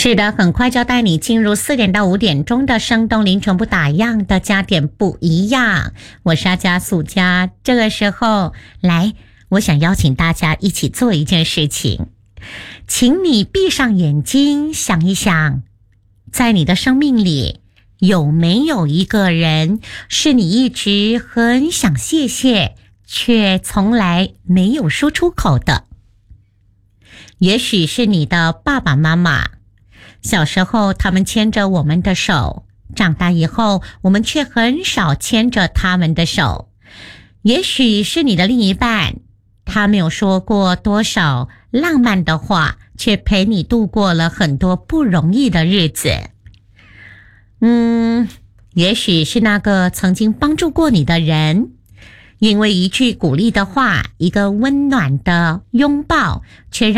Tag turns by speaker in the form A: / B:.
A: 是的，很快就带你进入4点到5点钟的生动灵全不打烊的加点不一样。我是阿加素佳，这个时候来，我想邀请大家一起做一件事情，请你闭上眼睛想一想，在你的生命里有没有一个人是你一直很想谢谢，却从来没有说出口的？也许是你的爸爸妈妈，小时候他们牵着我们的手，长大以后我们却很少牵着他们的手。也许是你的另一半，他没有说过多少浪漫的话，却陪你度过了很多不容易的日子。也许是那个曾经帮助过你的人，因为一句鼓励的话，一个温暖的拥抱，却让